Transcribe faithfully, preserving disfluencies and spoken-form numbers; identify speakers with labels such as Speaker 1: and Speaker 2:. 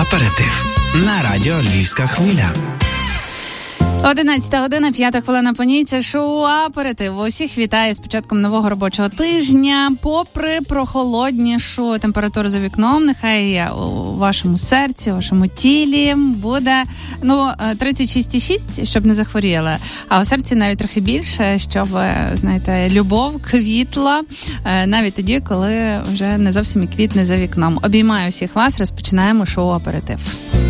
Speaker 1: Аперитив на радіо Львівська хвиля.
Speaker 2: одинадцята година, п'ята хвилина по ній. Це шоу «Аперитив». Усіх вітаю з початком нового робочого тижня. Попри прохолоднішу температуру за вікном, нехай у вашому серці, у вашому тілі буде ну тридцять шість цілих шість, щоб не захворіли. А у серці навіть трохи більше, щоб, знаєте, любов квітла навіть тоді, коли вже не зовсім і квітне за вікном. Обіймаю всіх вас, розпочинаємо шоу «Аперитив».